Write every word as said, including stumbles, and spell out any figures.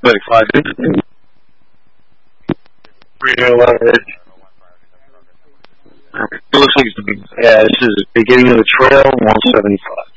thirty-five. It looks like it's the, yeah, this is the beginning of the trail, one seventy-five.